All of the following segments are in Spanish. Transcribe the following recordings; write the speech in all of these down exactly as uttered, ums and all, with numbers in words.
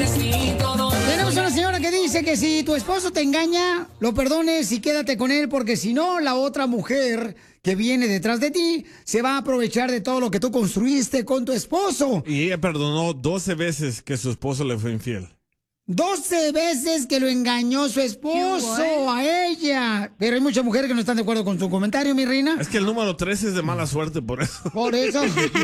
Tenemos una señora que dice que si tu esposo te engaña, lo perdones y quédate con él, porque si no, la otra mujer que viene detrás de ti se va a aprovechar de todo lo que tú construiste con tu esposo. Y ella perdonó doce veces que su esposo le fue infiel. doce veces que lo engañó su esposo a ella. Pero hay muchas mujeres que no están de acuerdo con tu comentario, mi reina. Es que el número trece es de mala suerte, por eso. Por eso.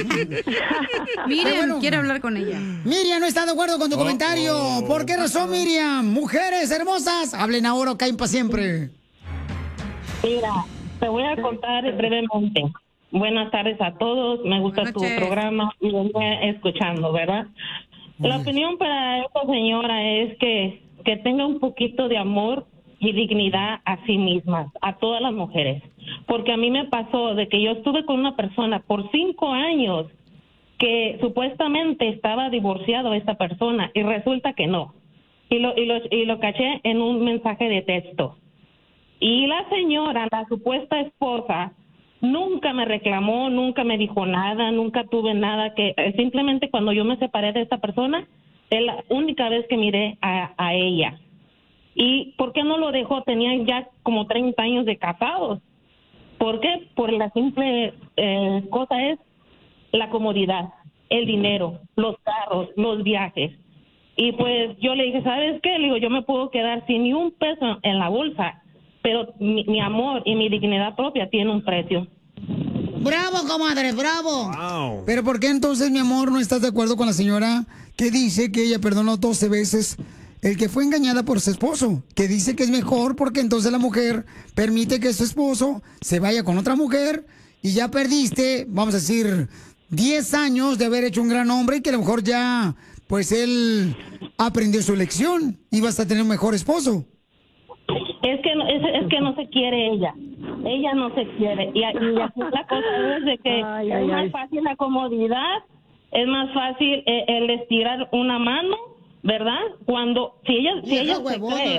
Miriam bueno, quiere hablar con ella. Miriam no está de acuerdo con tu Oh, comentario. oh. ¿Por qué razón, Miriam? Mujeres hermosas, hablen ahora o caen para siempre. Mira, te voy a contar brevemente. Buenas tardes a todos. Me gusta Buenas tu noches. programa y venía escuchando, ¿verdad? La opinión para esta señora es que, que tenga un poquito de amor y dignidad a sí misma, a todas las mujeres. Porque a mí me pasó de que yo estuve con una persona por cinco años que supuestamente estaba divorciado esta persona y resulta que no. Y lo, y lo, y lo caché en un mensaje de texto. Y la señora, la supuesta esposa, nunca me reclamó, nunca me dijo nada, nunca tuve nada que... Simplemente cuando yo me separé de esta persona, es la única vez que miré a, a ella. ¿Y por qué no lo dejó? Tenían ya como treinta años de casados. ¿Por qué? Por la simple eh, cosa es la comodidad, el dinero, los carros, los viajes. Y pues yo le dije, ¿sabes qué? Le digo, yo me puedo quedar sin ni un peso en la bolsa, pero mi, mi amor y mi dignidad propia tiene un precio. ¡Bravo, comadre! ¡Bravo! Wow. Pero ¿por qué entonces, mi amor, no estás de acuerdo con la señora que dice que ella perdonó doce veces el que fue engañada por su esposo? Que dice que es mejor porque entonces la mujer permite que su esposo se vaya con otra mujer y ya perdiste, vamos a decir, diez años de haber hecho un gran hombre y que a lo mejor ya, pues él aprendió su lección y vas a tener un mejor esposo. Es que no, es, es que no se quiere ella. Ella no se quiere. Y, y así la cosa es de que Ay, es ay, más ay. fácil la comodidad, es más fácil eh, el estirar una mano, ¿verdad? Cuando, si ella, si Vieja ella se huevona. cree,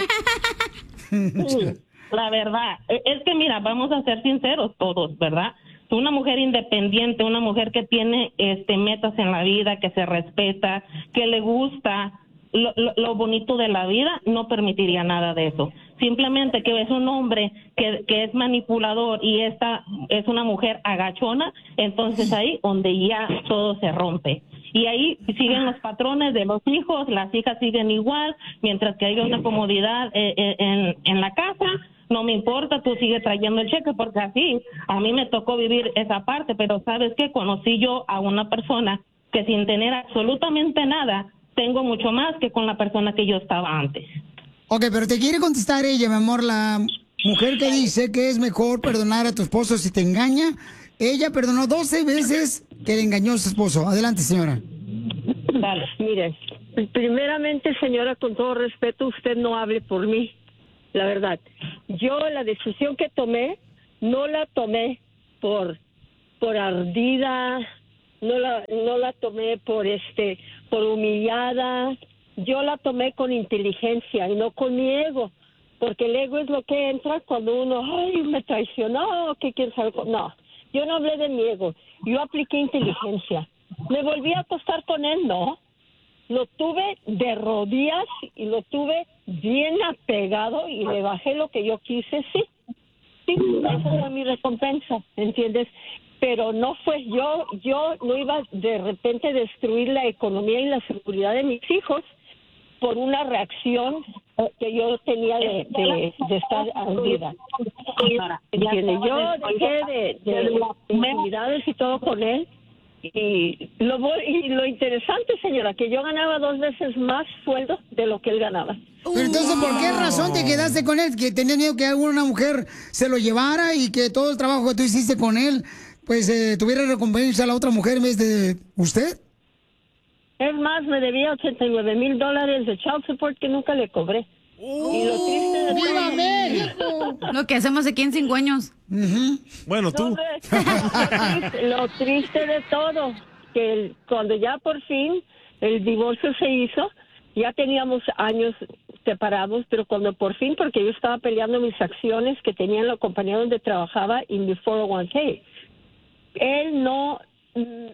eh, sí, la verdad, eh, es que mira, vamos a ser sinceros todos, ¿verdad? Una mujer independiente, una mujer que tiene este metas en la vida, que se respeta, que le gusta lo, lo, lo bonito de la vida, no permitiría nada de eso. Simplemente que es un hombre que, que es manipulador y esta es una mujer agachona, entonces ahí donde ya todo se rompe. Y ahí siguen los patrones de los hijos, las hijas siguen igual, mientras que haya una comodidad eh, eh, en, en la casa, no me importa, tú sigues trayendo el cheque, porque así a mí me tocó vivir esa parte, pero ¿sabes qué? Conocí yo a una persona que sin tener absolutamente nada, tengo mucho más que con la persona que yo estaba antes. Ok, pero te quiere contestar ella, mi amor, la mujer que dice que es mejor perdonar a tu esposo si te engaña. Ella perdonó doce veces que le engañó a su esposo. Adelante, señora. Dale. Mire, primeramente, señora, con todo respeto, usted no hable por mí, la verdad. Yo la decisión que tomé, no la tomé por, por ardida, no la, no la tomé por este, por humillada. Yo la tomé con inteligencia y no con mi ego, porque el ego es lo que entra cuando uno, ay, me traicionó, que quién sabe. No, yo no hablé de mi ego, yo apliqué inteligencia. Me volví a acostar con él, no. Lo tuve de rodillas y lo tuve bien apegado y le bajé lo que yo quise, sí. Sí, esa fue mi recompensa, ¿entiendes? Pero no fue yo, yo no iba de repente a destruir la economía y la seguridad de mis hijos por una reacción que yo tenía de, de, de estar ardida. ¿Entiendes? Yo dejé de, de, de intimidades y todo con él. Y lo, y lo interesante, señora, que yo ganaba dos veces más sueldo de lo que él ganaba. Pero entonces, ¿por qué razón te quedaste con él? ¿Que tenías miedo que alguna mujer se lo llevara y que todo el trabajo que tú hiciste con él, pues eh, tuviera recompensa a la otra mujer en vez de usted? Es más, me debía ochenta y nueve mil dólares de child support que nunca le cobré. ¡Oh! Y lo triste de ¡Viva México! Lo que hacemos aquí en cinco años. Uh-huh. Bueno, tú. No, lo, triste, lo triste de todo, que el, cuando ya por fin el divorcio se hizo, ya teníamos años separados, pero cuando por fin, porque yo estaba peleando mis acciones que tenía en la compañía donde trabajaba y mi cuatro oh one k, él no...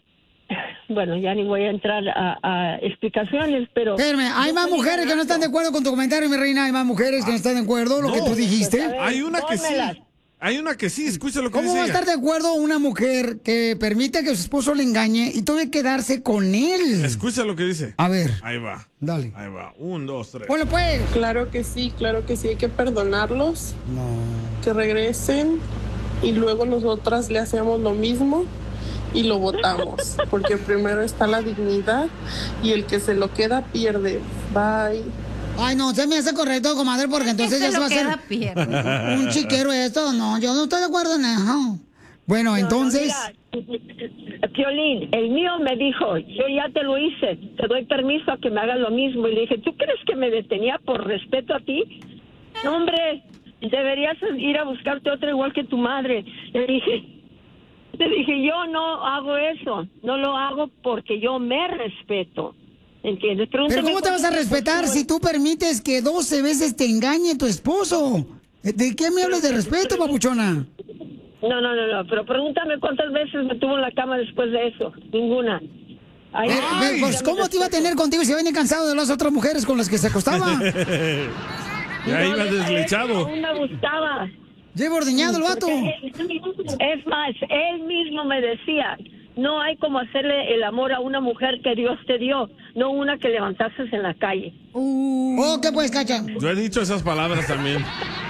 bueno, ya ni voy a entrar a, a explicaciones, pero... Espérame, hay más mujeres que no están de acuerdo con tu comentario, mi reina. Hay más mujeres que no están de acuerdo con lo que tú dijiste. Pues, a ver, Hay una que sí. pónmelas. Hay una que sí, escucha lo que ¿Cómo dice va a ella. estar de acuerdo una mujer que permite que su esposo le engañe y tuve que quedarse con él? Escucha lo que dice. A ver, Ahí va. dale. Ahí va. Un, dos, tres. Bueno, pues. Claro que sí, claro que sí, hay que perdonarlos, No. que regresen y luego nosotras le hacemos lo mismo y lo votamos, porque primero está la dignidad y el que se lo queda pierde. Bye. Ay, no, se me hace correcto, comadre, porque entonces se ya se lo va a hacer queda pierde. un chiquero esto. No, yo no estoy de acuerdo en eso. Bueno, No, entonces... no, mira, Piolín, el mío me dijo, yo ya te lo hice, te doy permiso a que me hagas lo mismo. Y le dije, ¿tú crees que me detenía por respeto a ti? No, hombre, deberías ir a buscarte otra igual que tu madre. Le dije, le dije, yo no hago eso, no lo hago porque yo me respeto. ¿Entiendes? Pero Pregúntame ¿cómo te vas a cuántas respetar veces- si tú permites que doce veces te engañe tu esposo? ¿De qué me hablas de respeto, papuchona? No, no, no, no, pero pregúntame cuántas veces me tuvo en la cama después de eso. Ninguna. Ahí- Eh, eh, pues, ¿cómo te iba a tener contigo si viene cansado de las otras mujeres con las que se acostaba? Ya No, iba deja deslechado. eso, aún me gustaba. Lleva ordeñado el vato. Es más, él mismo me decía, no hay como hacerle el amor a una mujer que Dios te dio, no una que levantaste en la calle. Oh, ¿qué pues, cacha? Yo he dicho esas palabras también.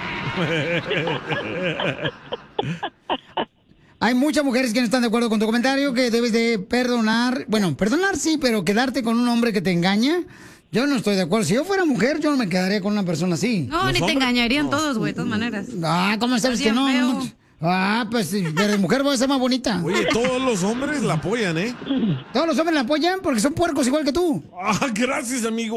Hay muchas mujeres que no están de acuerdo con tu comentario, que debes de perdonar. Bueno, perdonar sí, pero quedarte con un hombre que te engaña, yo no estoy de acuerdo. Si yo fuera mujer, yo no me quedaría con una persona así. No, Los ni te hombres- engañarían no. todos, güey, de todas maneras. Ah, ¿cómo sabes Estás que no? bien No, feo. Ah, pues sí, pero de mujer voy a ser más bonita. Oye, todos los hombres la apoyan, ¿eh? Todos los hombres la apoyan porque son puercos igual que tú. Ah, gracias, amigo.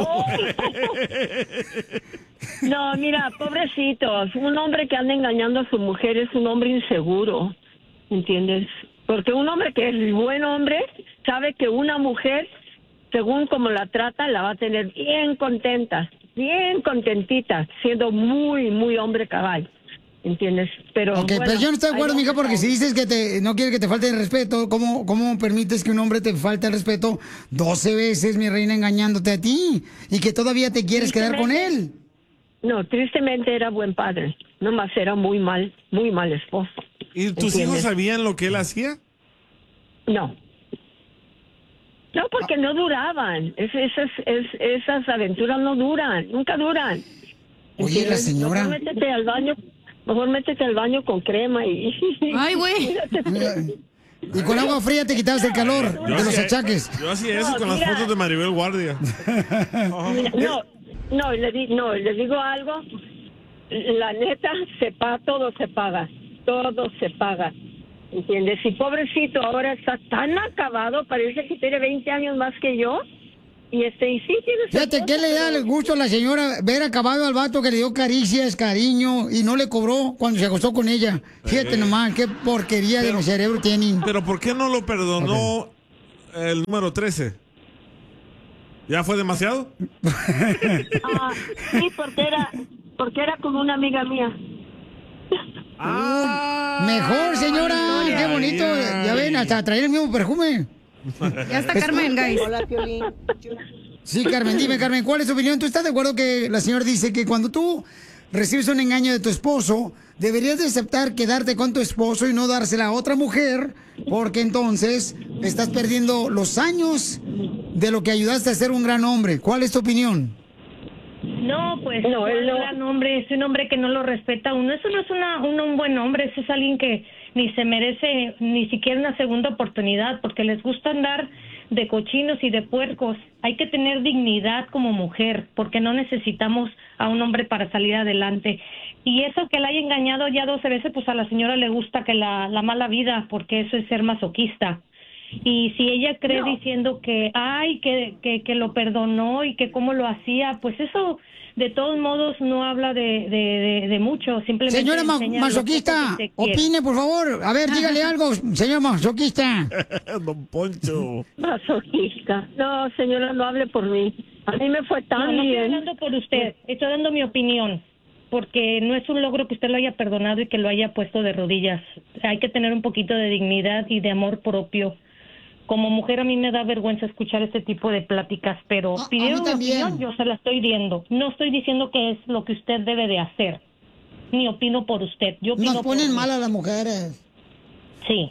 No, mira, pobrecitos, un hombre que anda engañando a su mujer es un hombre inseguro, ¿entiendes? Porque un hombre que es buen hombre sabe que una mujer, según como la trata, la va a tener bien contenta, bien contentita, siendo muy, muy hombre cabal, ¿entiendes? Pero, Ok, bueno, pero yo no estoy de acuerdo, ahí mija, vamos porque a- si dices que te, no quiere que te falte el respeto, ¿cómo, ¿cómo permites que un hombre te falte el respeto doce veces, mi reina, engañándote a ti? Y que todavía te quieres quedar con él. No, tristemente era buen padre, nomás era muy mal, muy mal esposo. ¿Y tus ¿Entiendes? hijos sabían lo que él hacía? No. No, porque no duraban. Es- esas, es- esas aventuras no duran, nunca duran. Oye, la ¿Entiendes? señora. Mejor métete al baño, mejor métete al baño con crema y... Ay, güey. Y con agua fría te quitabas el calor Yo de los hacía- achaques. Yo hacía eso No, con las mira. fotos de Maribel Guardia. No, no, le di, no, les digo algo. La neta, se paga, todo se paga, todo se paga. ¿Entiendes? Y pobrecito, ahora está tan acabado, parece que tiene veinte años más que yo. Y este, y sí tiene... su Fíjate, ¿qué le da el gusto a la señora ver acabado al vato que le dio caricias, cariño y no le cobró cuando se acostó con ella? Fíjate Eh. nomás, qué porquería de Pero- cerebro tienen. Pero ¿por qué no lo perdonó el número trece? ¿Ya fue demasiado? Ah, sí, porque era, porque era con una amiga mía. Ah, Mejor, señora, ay, qué bonito. ay. Ya ven, hasta traer el mismo perfume. Ya está Carmen, guys. Hola, Piolín. Sí, Carmen, dime, Carmen, ¿cuál es tu opinión? ¿Tú estás de acuerdo que la señora dice que cuando tú recibes un engaño de tu esposo, deberías de aceptar quedarte con tu esposo y no dársela a otra mujer, porque entonces estás perdiendo los años de lo que ayudaste a ser un gran hombre? ¿Cuál es tu opinión? No, pues No, no, él no. gran hombre, es un hombre que no lo respeta a uno. Eso no es una, un, un buen hombre, eso es alguien que ni se merece ni siquiera una segunda oportunidad, porque les gusta andar de cochinos y de puercos. Hay que tener dignidad como mujer, porque no necesitamos a un hombre para salir adelante. Y eso que la haya engañado ya doce veces, pues a la señora le gusta que la, la mala vida, porque eso es ser masoquista. Y si ella cree No. diciendo que, ay, que, que, que lo perdonó y que cómo lo hacía, pues eso de todos modos no habla de, de, de, de mucho. Simplemente Señora ma- enseña lo masoquista, poco que se quiere. opine, por favor. A ver, dígale algo, señor masoquista. Don Poncho. Masoquista. No, señora, no hable por mí. A mí me fue No, tan no estoy bien. hablando por usted, estoy dando mi opinión, porque no es un logro que usted lo haya perdonado y que lo haya puesto de rodillas. Hay que tener un poquito de dignidad y de amor propio Como mujer a mí me da vergüenza escuchar este tipo de pláticas, pero A- a pidieron mí mi también. opinión, yo se la estoy dando. No estoy diciendo que es lo que usted debe de hacer, ni opino por usted. Yo opino Nos por ponen mí. mal a las mujeres. Sí.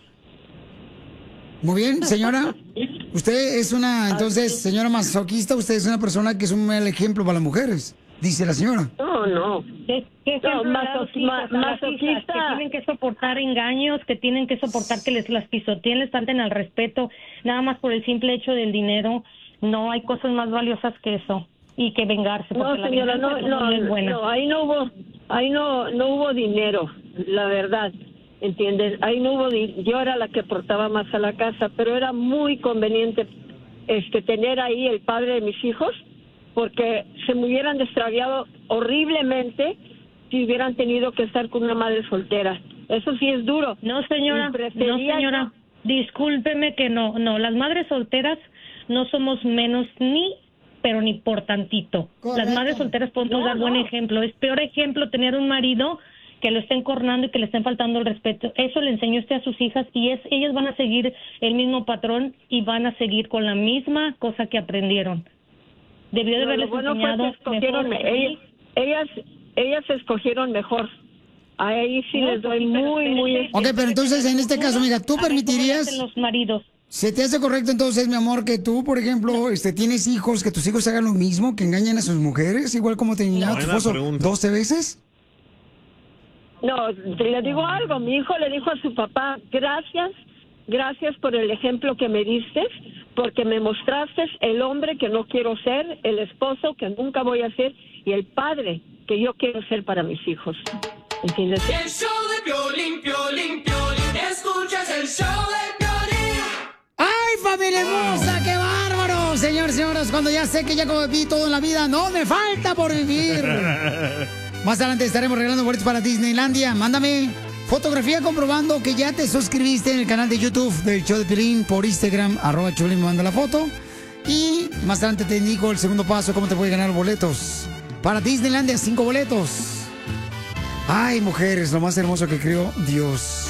Muy bien, señora. Usted es una, entonces, señora masoquista, usted es una persona que es un mal ejemplo para las mujeres, dice la señora. No, no. ¿Qué, qué No, ejemplo le da a maso- los hijos, ma- a las hijas masoquista. que tienen que soportar engaños, que tienen que soportar que les las pisoteen, les falten al respeto, nada más por el simple hecho del dinero? No hay cosas más valiosas que eso y que vengarse. No, porque la señora, no, venganza no, es buena. no, ahí no hubo, ahí no, no hubo dinero, la verdad, ¿entiendes? Ahí no hubo, di- yo era la que aportaba más a la casa, pero era muy conveniente, este, tener ahí el padre de mis hijos, porque se me hubieran extraviado horriblemente si hubieran tenido que estar con una madre soltera. Eso sí es duro. No, señora, Y no, prefería señora, discúlpeme que no, no, las madres solteras no somos menos ni, pero ni por tantito. Correcto. Las madres solteras podemos No, dar buen no. ejemplo. Es peor ejemplo tener un marido que lo estén cornando y que le estén faltando el respeto. Eso le enseñó usted a sus hijas y es ellas van a seguir el mismo patrón y van a seguir con la misma cosa que aprendieron. Debió de No, haberles lo bueno fue enseñado que escogieron, mejor. ellas, ellas, ellas escogieron mejor. Ahí sí No, les doy pues sí, pero muy, espérese. muy... Ok, pero entonces, en este caso, mira, ¿tú A ver, ¿cómo le permitirías, hacen los maridos? se te hace correcto entonces, mi amor, que tú, por ejemplo, este, tienes hijos, que tus hijos hagan lo mismo, que engañen a sus mujeres, igual como te engañaba tu Buena esposo pregunta. doce veces? No, te- le digo algo, mi hijo le dijo a su papá, gracias, gracias por el ejemplo que me diste, porque me mostraste el hombre que no quiero ser, el esposo que nunca voy a ser y el padre que yo quiero ser para mis hijos. ¿Entiendes? El show de Piolín, Piolín, Piolín. Escuchas el show de Piolín. ¡Ay, familia hermosa! ¡Qué bárbaro! Señores, señoras, cuando ya sé que ya viví todo en la vida, no me falta por vivir. Más adelante estaremos regalando boletos para Disneylandia. Mándame fotografía comprobando que ya te suscribiste en el canal de YouTube del show de Piolín por Instagram, arroba Piolín, me manda la foto. Y más adelante te indico el segundo paso, cómo te puedes ganar boletos. Para Disneylandia, cinco boletos. Ay, mujeres, lo más hermoso que creó Dios.